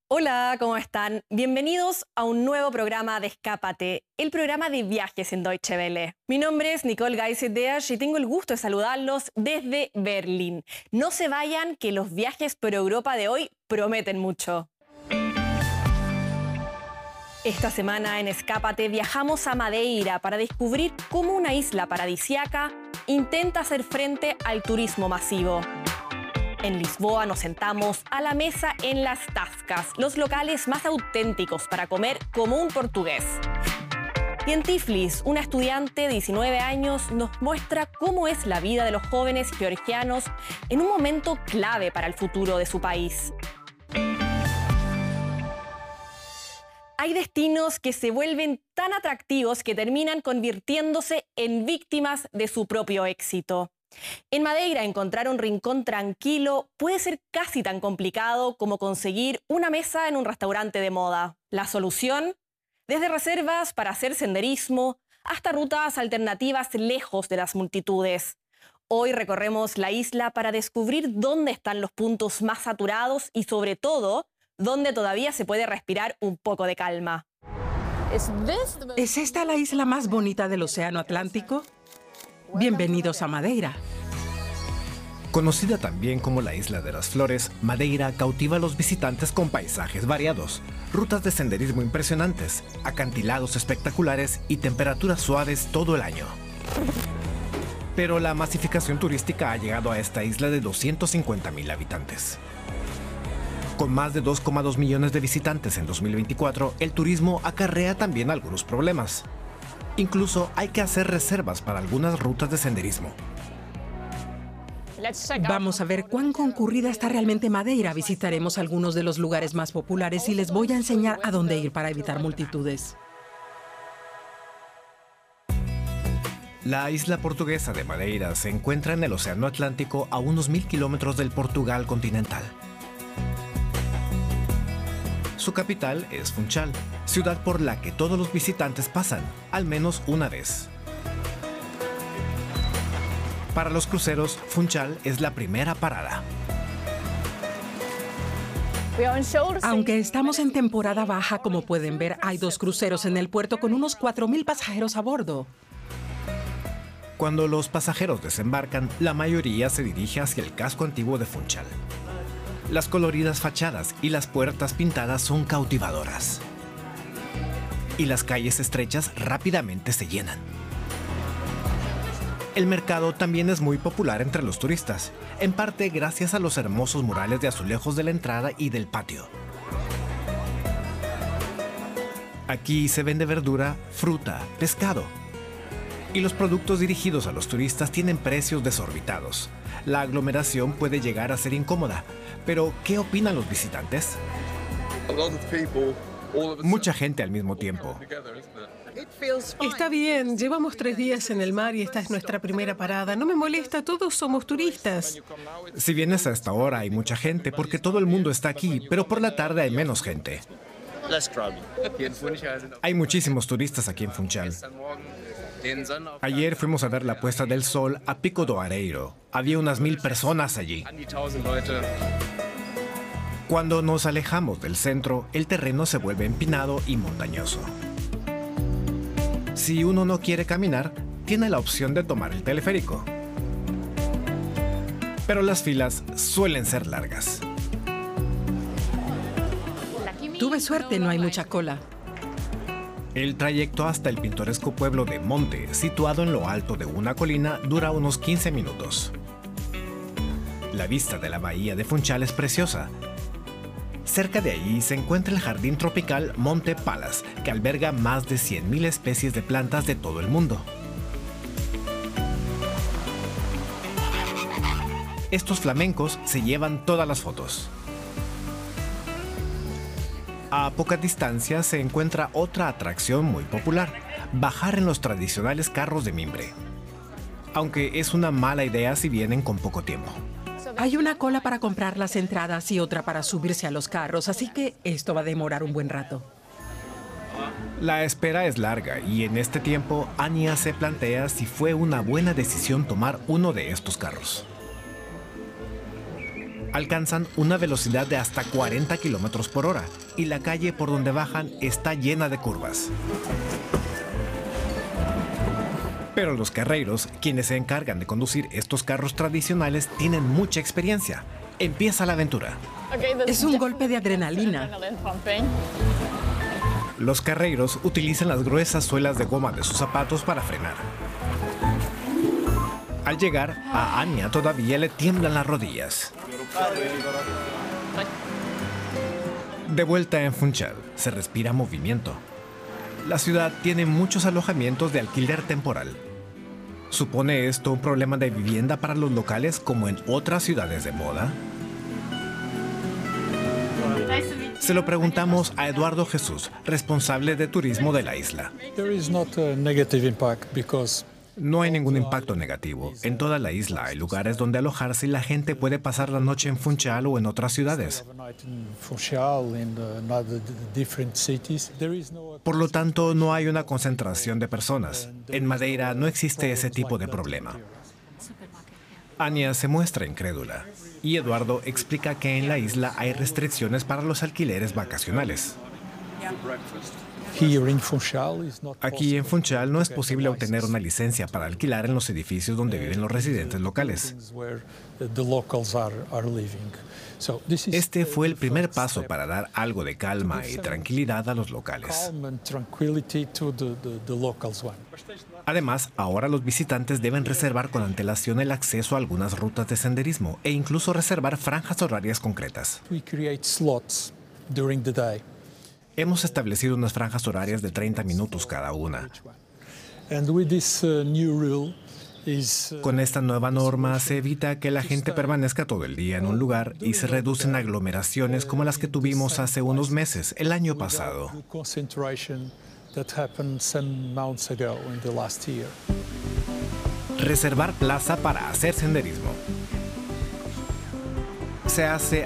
Hola, ¿cómo están? Bienvenidos a un nuevo programa de Escápate, el programa de viajes en Deutsche Welle. Mi nombre es Nicole Geisel-Deasch y tengo el gusto de saludarlos desde Berlín. No se vayan, que los viajes por Europa de hoy prometen mucho. Esta semana en Escápate viajamos a Madeira para descubrir cómo una isla paradisíaca intenta hacer frente al turismo masivo. En Lisboa nos sentamos a la mesa en Las Tascas, los locales más auténticos para comer como un portugués. Y en Tiflis, una estudiante de 19 años nos muestra cómo es la vida de los jóvenes georgianos en un momento clave para el futuro de su país. Hay destinos que se vuelven tan atractivos que terminan convirtiéndose en víctimas de su propio éxito. En Madeira encontrar un rincón tranquilo puede ser casi tan complicado como conseguir una mesa en un restaurante de moda. La solución, desde reservas para hacer senderismo hasta rutas alternativas lejos de las multitudes. Hoy recorremos la isla para descubrir dónde están los puntos más saturados y sobre todo, dónde todavía se puede respirar un poco de calma. ¿Es esta la isla más bonita del Océano Atlántico? Bienvenidos a Madeira. Conocida también como la Isla de las Flores, Madeira cautiva a los visitantes con paisajes variados, rutas de senderismo impresionantes, acantilados espectaculares y temperaturas suaves todo el año. Pero la masificación turística ha llegado a esta isla de 250.000 habitantes. Con más de 2,2 millones de visitantes en 2024, el turismo acarrea también algunos problemas. Incluso hay que hacer reservas para algunas rutas de senderismo. Vamos a ver cuán concurrida está realmente Madeira. Visitaremos algunos de los lugares más populares y les voy a enseñar a dónde ir para evitar multitudes. La isla portuguesa de Madeira se encuentra en el Océano Atlántico a unos 1000 kilómetros del Portugal continental. Su capital es Funchal, ciudad por la que todos los visitantes pasan, al menos una vez. Para los cruceros, Funchal es la primera parada. Aunque estamos en temporada baja, como pueden ver, hay 2 cruceros en el puerto con unos 4.000 pasajeros a bordo. Cuando los pasajeros desembarcan, la mayoría se dirige hacia el casco antiguo de Funchal. Las coloridas fachadas y las puertas pintadas son cautivadoras. Y las calles estrechas rápidamente se llenan. El mercado también es muy popular entre los turistas, en parte gracias a los hermosos murales de azulejos de la entrada y del patio. Aquí se vende verdura, fruta, pescado. Y los productos dirigidos a los turistas tienen precios desorbitados. La aglomeración puede llegar a ser incómoda, pero ¿qué opinan los visitantes? Mucha gente al mismo tiempo. Está bien, llevamos 3 días en el mar y esta es nuestra primera parada. No me molesta, todos somos turistas. Si vienes a esta hora hay mucha gente porque todo el mundo está aquí, pero por la tarde hay menos gente. Hay muchísimos turistas aquí en Funchal. Ayer fuimos a ver la puesta del sol a Pico do Areiro. Había unas 1000 personas allí. Cuando nos alejamos del centro, el terreno se vuelve empinado y montañoso. Si uno no quiere caminar, tiene la opción de tomar el teleférico. Pero las filas suelen ser largas. Tuve suerte, no hay mucha cola. El trayecto hasta el pintoresco pueblo de Monte, situado en lo alto de una colina, dura unos 15 minutos. La vista de la bahía de Funchal es preciosa. Cerca de allí se encuentra el jardín tropical Monte Palace, que alberga más de 100.000 especies de plantas de todo el mundo. Estos flamencos se llevan todas las fotos. A poca distancia se encuentra otra atracción muy popular, bajar en los tradicionales carros de mimbre. Aunque es una mala idea si vienen con poco tiempo. Hay una cola para comprar las entradas y otra para subirse a los carros, así que esto va a demorar un buen rato. La espera es larga y en este tiempo Anya se plantea si fue una buena decisión tomar uno de estos carros. Alcanzan una velocidad de hasta 40 kilómetros por hora y la calle por donde bajan está llena de curvas. Pero los carreiros, quienes se encargan de conducir estos carros tradicionales, tienen mucha experiencia. Empieza la aventura. Es un golpe de adrenalina. Los carreiros utilizan las gruesas suelas de goma de sus zapatos para frenar. Al llegar, a Anya todavía le tiemblan las rodillas. De vuelta en Funchal, se respira movimiento. La ciudad tiene muchos alojamientos de alquiler temporal. ¿Supone esto un problema de vivienda para los locales como en otras ciudades de moda? Se lo preguntamos a Eduardo Jesús, responsable de turismo de la isla. No hay ningún impacto negativo. En toda la isla hay lugares donde alojarse y la gente puede pasar la noche en Funchal o en otras ciudades. Por lo tanto, no hay una concentración de personas. En Madeira no existe ese tipo de problema. Anya se muestra incrédula y Eduardo explica que en la isla hay restricciones para los alquileres vacacionales. Aquí en Funchal no es posible obtener una licencia para alquilar en los edificios donde viven los residentes locales. Este fue el primer paso para dar algo de calma y tranquilidad a los locales. Además, ahora los visitantes deben reservar con antelación el acceso a algunas rutas de senderismo e incluso reservar franjas horarias concretas. Hemos establecido unas franjas horarias de 30 minutos cada una. Con esta nueva norma se evita que la gente permanezca todo el día en un lugar y se reducen aglomeraciones como las que tuvimos hace unos meses, el año pasado. Reservar plaza para hacer senderismo. Se hace